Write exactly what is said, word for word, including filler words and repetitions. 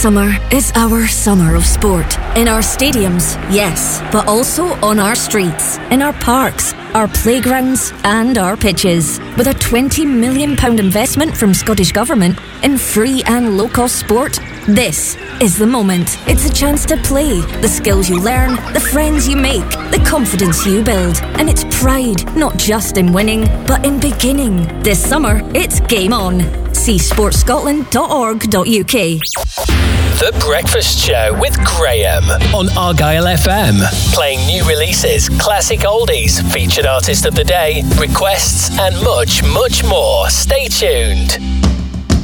Summer is our summer of sport. In our stadiums, yes, but also on our streets, in our parks, our playgrounds and our pitches. With a twenty million pounds investment from Scottish Government in free and low-cost sport, this is the moment. It's a chance to play, the skills you learn, the friends you make, the confidence you build. And it's pride, not just in winning, but in beginning. This summer, it's game on. See sports scotland dot org dot U K. The Breakfast Show with Graham on Argyle F M. Playing new releases, classic oldies, featured artist of the day, requests, and much, much more. Stay tuned.